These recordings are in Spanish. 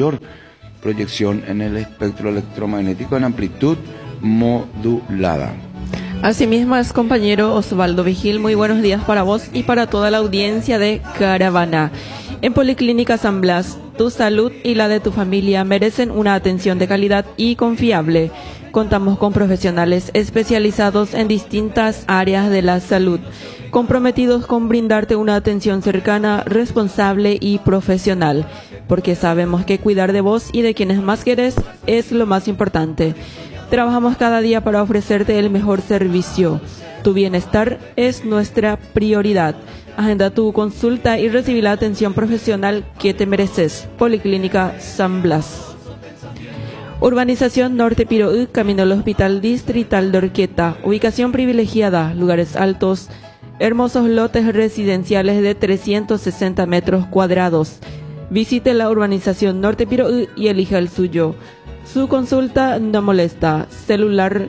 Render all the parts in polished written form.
mayor proyección en el espectro electromagnético en amplitud modulada. Asimismo es compañero Osvaldo Vigil, muy buenos días para vos y para toda la audiencia de Caravana. En Policlínica San Blas, tu salud y la de tu familia merecen una atención de calidad y confiable. Contamos con profesionales especializados en distintas áreas de la salud, comprometidos con brindarte una atención cercana, responsable y profesional, porque sabemos que cuidar de vos y de quienes más querés es lo más importante. Trabajamos cada día para ofrecerte el mejor servicio. Tu bienestar es nuestra prioridad. Agenda tu consulta y recibí la atención profesional que te mereces. Policlínica San Blas. Urbanización Norte Piroú, camino al Hospital Distrital de Orqueta. Ubicación privilegiada, lugares altos, hermosos lotes residenciales de 360 metros cuadrados. Visite la urbanización Norte Piroú y elija el suyo. Su consulta no molesta. Celular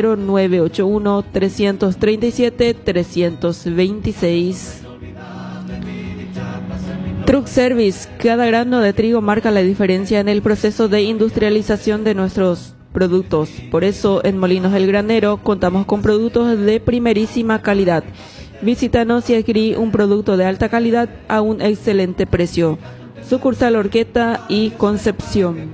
0981-337-326. Truck Service. Cada grano de trigo marca la diferencia en el proceso de industrialización de nuestros productos. Por eso, en Molinos El Granero contamos con productos de primerísima calidad. Visítanos y adquirí un producto de alta calidad a un excelente precio. Sucursal Orqueta y Concepción.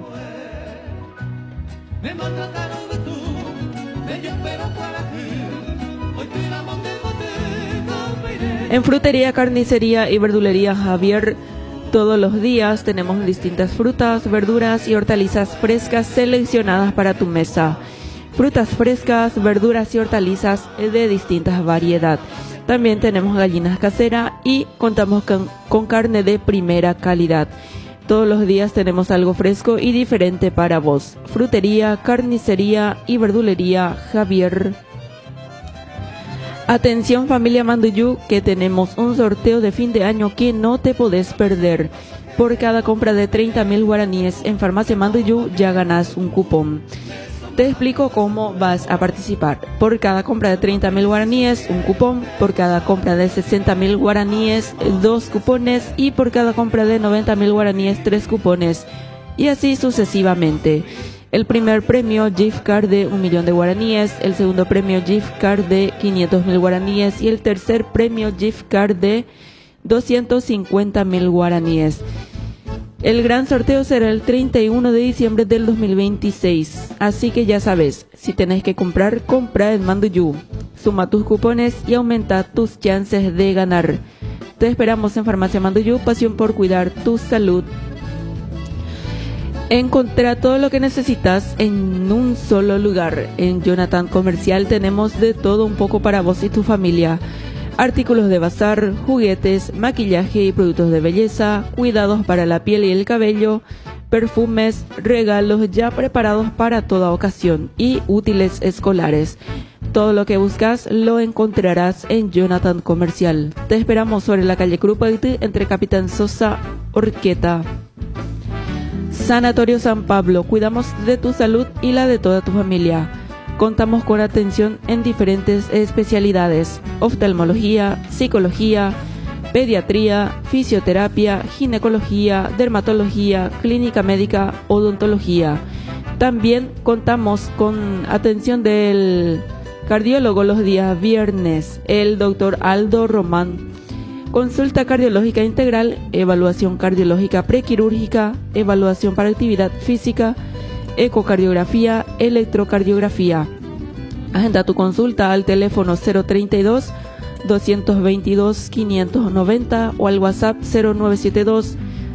En Frutería, Carnicería y Verdulería Javier, todos los días tenemos distintas frutas, verduras y hortalizas frescas seleccionadas para tu mesa. Frutas frescas, verduras y hortalizas de distintas variedades. También tenemos gallinas caseras y contamos con carne de primera calidad. Todos los días tenemos algo fresco y diferente para vos. Frutería, Carnicería y Verdulería Javier. Atención familia Manduyú, que tenemos un sorteo de fin de año que no te podés perder. Por cada compra de 30.000 guaraníes en Farmacia Manduyú ya ganás un cupón. Te explico cómo vas a participar. Por cada compra de 30.000 guaraníes, un cupón. Por cada compra de 60.000 guaraníes, 2 cupones. Y por cada compra de 90.000 guaraníes, 3 cupones. Y así sucesivamente. El primer premio, gift card de 1.000.000 de guaraníes. El segundo premio, gift card de 500.000 guaraníes. Y el tercer premio, gift card de 250.000 guaraníes. El gran sorteo será el 31 de diciembre del 2026. Así que ya sabes, si tenés que comprar, compra en Manduyú. Suma tus cupones y aumenta tus chances de ganar. Te esperamos en Farmacia Manduyú, pasión por cuidar tu salud. Encontrá todo lo que necesitas en un solo lugar. En Jonathan Comercial tenemos de todo un poco para vos y tu familia. Artículos de bazar, juguetes, maquillaje y productos de belleza, cuidados para la piel y el cabello, perfumes, regalos ya preparados para toda ocasión y útiles escolares. Todo lo que buscas lo encontrarás en Jonathan Comercial. Te esperamos sobre la calle Crupaití entre Capitán Sosa, Orqueta. Sanatorio San Pablo, cuidamos de tu salud y la de toda tu familia. Contamos con atención en diferentes especialidades: oftalmología, psicología, pediatría, fisioterapia, ginecología, dermatología, clínica médica, odontología. También contamos con atención del cardiólogo los días viernes, el doctor Aldo Román. Consulta cardiológica integral, evaluación cardiológica prequirúrgica, evaluación para actividad física, ecocardiografía, electrocardiografía. Agenda tu consulta al teléfono 032 222 590 o al WhatsApp 0972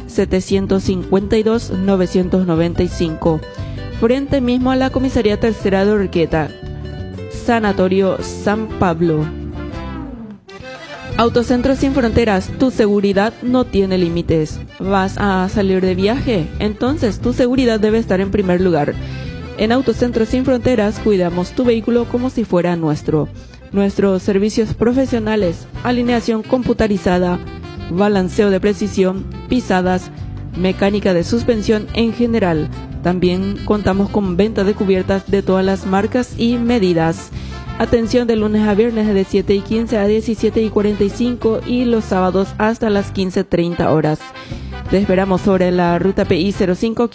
752 995. Frente mismo a la comisaría tercera de Orqueta. Sanatorio San Pablo. Autocentro Sin Fronteras, tu seguridad no tiene límites. ¿Vas a salir de viaje? Entonces tu seguridad debe estar en primer lugar. En Autocentro Sin Fronteras cuidamos tu vehículo como si fuera nuestro. Nuestros servicios profesionales, alineación computarizada, balanceo de precisión, pisadas, mecánica de suspensión en general. También contamos con venta de cubiertas de todas las marcas y medidas. Atención de lunes a viernes de 7:15 a 17:45 y los sábados hasta las 15:30 horas. Te esperamos sobre la ruta PI 05